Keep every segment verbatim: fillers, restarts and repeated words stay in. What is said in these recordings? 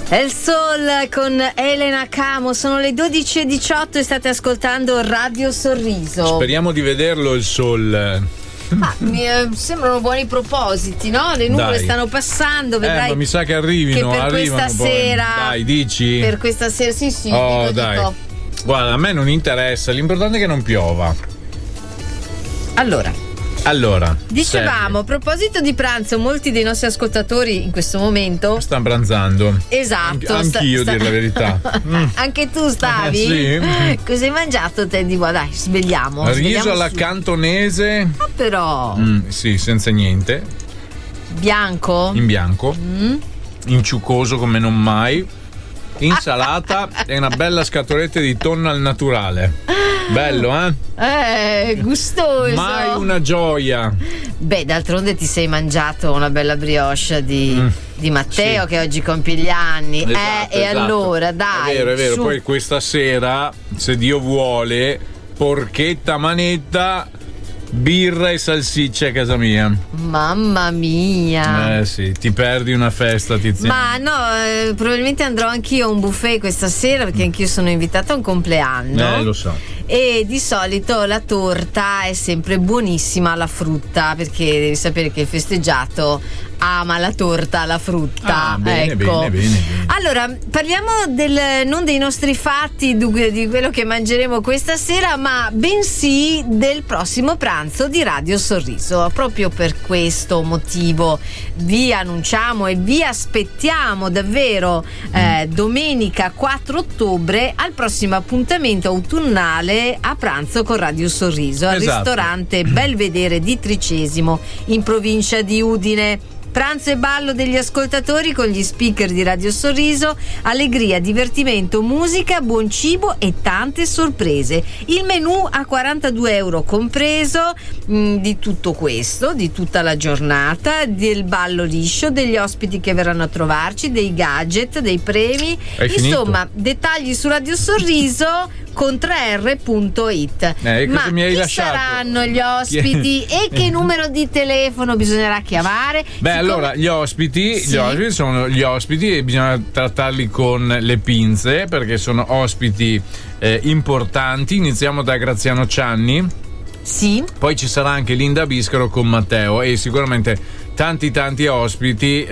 El Sol con Elena Camo, sono le dodici e diciotto e state ascoltando Radio Sorriso. Speriamo di vederlo il sol. Ah, mi eh, sembrano buoni propositi, no? Le nuvole Dai. stanno passando, vedrai. Eh, ma mi sa che arrivino, che per arrivano questa poi. sera. Dai, dici? Per questa sera, sì, sì. Oh, dico, dai. dico. Guarda, a me non interessa, l'importante è che non piova. Allora. Allora, Dicevamo, a proposito di pranzo, molti dei nostri ascoltatori in questo momento stanno pranzando. Esatto. An- anch'io, sta, dir la verità. Mm. Anche tu stavi? Eh, sì. Cosa hai mangiato te di buono? Dai, svegliamo. Riso svegliamo alla su. cantonese. Ah, però. Mm, sì, senza niente. Bianco? In bianco. Mm. Inciucoso come non mai. Insalata e una bella scatoletta di tonno al naturale. Bello, eh? Eh, gustoso. Mai una gioia. Beh, d'altronde ti sei mangiato una bella brioche di, Mm. di Matteo, Sì. che oggi compie gli anni. Esatto, eh, e esatto. allora, dai. È vero, è vero. su. Poi questa sera, se Dio vuole, porchetta manetta, birra e salsicce a casa mia. Mamma mia. Eh sì, ti perdi una festa, Tiziano. Ma no, eh, probabilmente andrò anch'io a un buffet questa sera perché anch'io sono invitata a un compleanno. Eh, lo so. E di solito la torta è sempre buonissima alla frutta, perché devi sapere che il festeggiato ama la torta alla frutta. Ah, bene, ecco. bene, bene, bene. Allora, parliamo del, non dei nostri fatti, du- di quello che mangeremo questa sera, ma bensì del prossimo pranzo di Radio Sorriso. Proprio per questo motivo vi annunciamo e vi aspettiamo davvero eh, domenica quattro ottobre al prossimo appuntamento autunnale a pranzo con Radio Sorriso al Esatto. ristorante Belvedere di Tricesimo in provincia di Udine. Pranzo e ballo degli ascoltatori con gli speaker di Radio Sorriso, allegria, divertimento, musica, buon cibo e tante sorprese. Il menù a quarantadue euro compreso mh, di tutto questo, di tutta la giornata, del ballo liscio, degli ospiti che verranno a trovarci, dei gadget, dei premi. Hai Insomma, finito? dettagli su Radio Sorriso con tre r punto it. Eh, Ma cosa mi hai chi lasciato? saranno gli ospiti e che numero di telefono bisognerà chiamare? Beh, Siccome- allora gli ospiti, Sì. gli ospiti sono gli ospiti e bisogna trattarli con le pinze perché sono ospiti eh, importanti. Iniziamo da Graziano Cianni, Sì. poi ci sarà anche Linda Biscaro con Matteo e sicuramente tanti tanti ospiti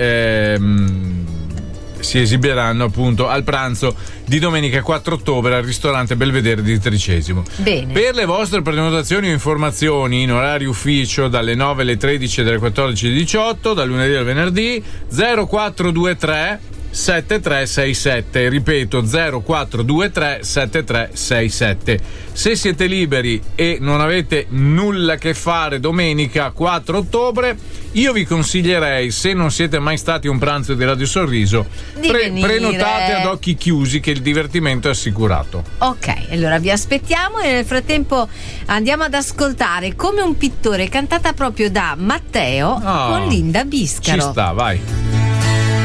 ehm, si esibiranno appunto al pranzo di domenica quattro ottobre al ristorante Belvedere di Tricesimo. Bene. Per le vostre prenotazioni o informazioni in orario ufficio dalle nove alle tredici e dalle quattordici alle diciotto, dal lunedì al venerdì, zero quattro due tre sette tre sei sette, ripeto zero quattro due tre sette tre sei sette. Se siete liberi e non avete nulla che fare domenica quattro ottobre, io vi consiglierei, se non siete mai stati a un pranzo di Radio Sorriso, Di pre- venire. prenotate ad occhi chiusi che il divertimento è assicurato. Ok, allora vi aspettiamo e nel frattempo andiamo ad ascoltare Come un pittore, cantata proprio da Matteo Ah, con Linda Biscaro. Ci sta, vai.